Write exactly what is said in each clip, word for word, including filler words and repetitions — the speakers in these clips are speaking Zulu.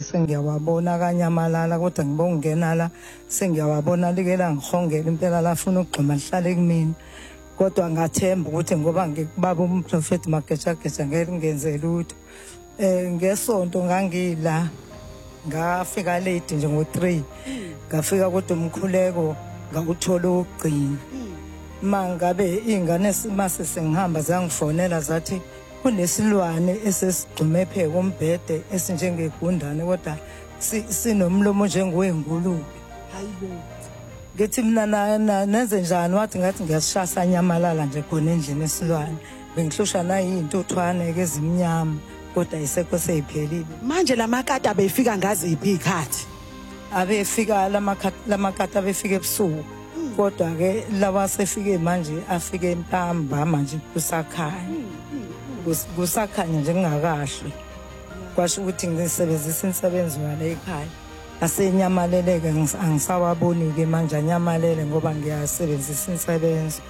sengiyawabona kanyamalala kodwa ngibonga ngena la sengiyawabona likela ngihongela impela lafuna ukugxuma lihlale kumina kodwa ngathemba ukuthi ngoba ngikubaba umprofet Magesha Gesha ngeke ngenzele lutho eh ngesonto ngangila ngafika late nje ngo three ngafika kodwa umkhuleko ngawuthola ukugcina mangabe ingane mase sengihamba zangifonela zathi kunesilwane esesigxume phe kombhede esinjengegundane kodwa sinomlomo njengowengulube hayibo ngithi mina nenze njani wathi ngathi ngiyashasa nyamalala nje khona endlini esilwane bengihlusha nayintuthwane ke ezimnyama kodwa isekho seyiphelile manje lamakati abefika ngazi iphi ikhathi abefika lamakati lamakati abefika ebusuku kodwa ke lawa sefike manje afike empamba manje kusakhanya kusakhanya nje ngingakahle kwasho ukuthi ngisebenzisa insebenzo yala ekhaya asenyamaleleke angisawaboni ke manje anyamalele ngoba ngiyasebenzisa insebenzo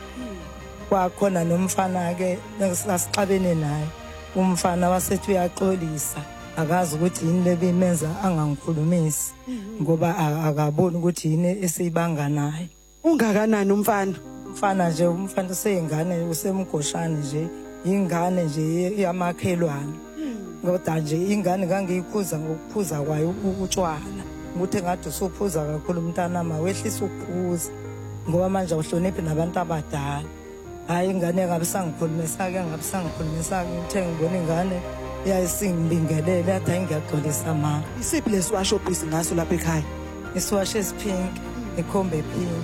kwakhona nomfana ke ngasixabene naye umfana wasethi uyaxolisa akazi ukuthi yini lebimenza angangikhulumisi ngoba akaboni ukuthi yini esibanga naye ungakanani umfana umfana nje umfana useyingane usemgoshane nje ingane nje yamakhelwane kodwa nje ingane ngangiyikhuza ngokuphuza kwayo utshwala ukuthi ngathi usuphuza kakhulu umntana mawehlisa ukuphuza ngoba manje uhloniphe nabantu abadala hayi ingane ngabisangikhulumisa ke ngabisangikhulumisa ngithe ngibona ingane yayisingibingelele yathi ngiyaxolisa ma isiphi lesiwashopisi ngaso lapha ekhaya isiwashe pink ikhombe pink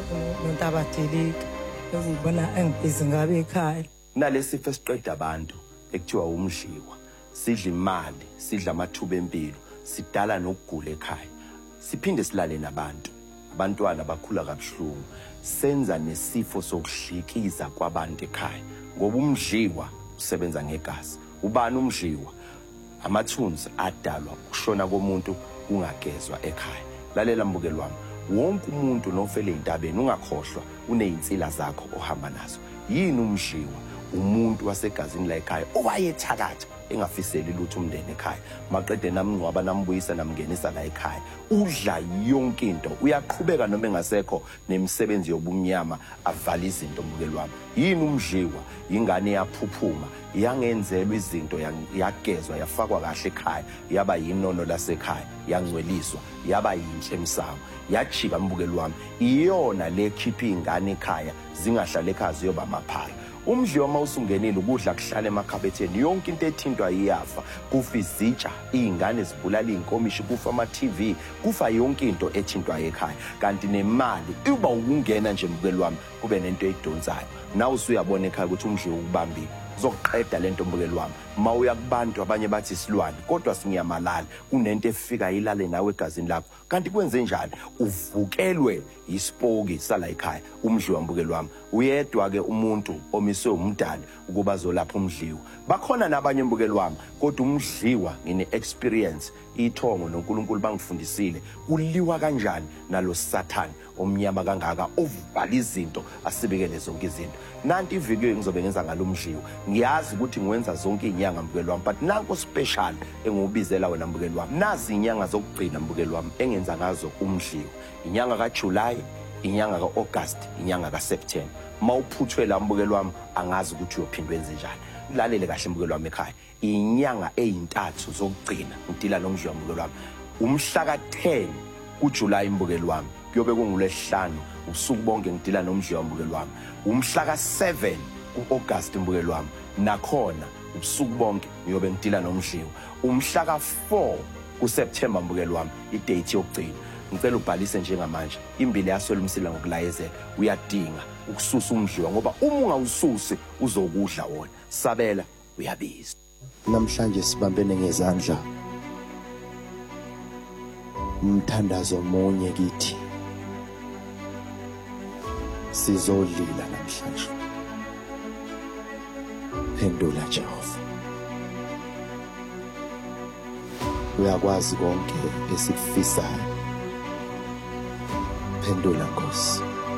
nontabadelika uzibona engibhizi ngabe ekhaya nalesifo esiqeda abantu ekuthiwa umdliwa sidla imali sidla amathuba empilo sidala nokugula ekhaya siphinde silale nabantu abantwana bakhula kabuhlungu senza nesifo sokuhlikiza kwabantu ekhaya ngoba umdliwa usebenza ngegazi ubani umdliwa amathunzi adalwa ukushona komuntu ungagezwa ekhaya lalela mbukelo wami wonke umuntu nofele intabeni ungakhohlwa unezinsila zakho ohamba nazo yini umdliwa umuntu wasegazini la ekhaya owayethakatha engafiseli lutho umndeni ekhaya maqede namngcwaba nambuyisa namngenisa la ekhaya udla yonke into uyaqhubeka noma engasekho nemisebenzi yobumnyama avala izinto mbukelo wami yini umdliwa ingane yaphuphuma yangenzelwa izinto yagezwa yafakwa kahle ekhaya yaba yinono lasekhaya yangcweliswa yaba yinhle emsamo yachika mbukelo wami iyona lekhipha ingane ekhaya zingahlala ekhaya ziyoba amaphala umdliwa mawusungenile ukudla kuhlala emakhabetheni yonke into ethintwa iyafa kufa izitsha izingane zibulala inkomishi kufa ama T V kufa yonke into ethintwa ekhaya kanti nemali uba ukungena nje mbukelo wami kube nento edonsayo nawe usuyabona ekhaya ukuthi umdliwa ukubambile zokuqeda lento mbukelo wami mawuya kubantu abanye bathi isilwane kodwa sinyamalala kunento efika ilale nawe egazini lakho kanti kwenze njani uvukelwe isipoki sala ekhaya umdliwa mbukelo wami uyedwa ke umuntu omiswe umdali ukuba zolapha umdliwa bakhona nabanye mbukelo wami kodwa umdliwa ngine experience ithongo noNkulunkulu bangifundisile kuliwa kanjani nalo Sathane omnyama kangaka ovuvala izinto asibekele zonke izinto nanti ivideo engizobe ngenza ngalomdliwa ngiyazi ukuthi ngiwenza zonke inyanga mbukelo wami but nanko special engubizela wena mbukelo wami nazi inyanga zokugcina mbukelo wami engenza ngazo umdliwa inyanga kaJuly inyanga kaAugust inyanga kaSeptember mawuphuthwe la mbukelo wami angazi ukuthi uyophindwa enze njani lalele kahle mbukelo wami ekhaya inyanga eyintathu zokugcina ngidila nomdliwa mbukelo wami umhla ka ten kuJuly mbukelo wami kuyobe kungulesihlanu usuku bonke ngidila nomdliwa mbukelo wami umhla ka seven kuAugust mbukelo wami nakhona ubusuku bonke ngiyobe ngidila nomdliwa umhla ka four kuSeptember mbukelo wami idate yokugcina ngicela ubhalise njengamanje imbili yaswela umsila ngokulayezela uyadinga ukususa umdliwa ngoba uma ungawususi uzokudla wona sabela uyabiza namhlanje sibambene ngezandla umthandazo omunye kithi sizolila namhlanje phendula Jehova uyakwazi konke esikufisayo phendula Nkosi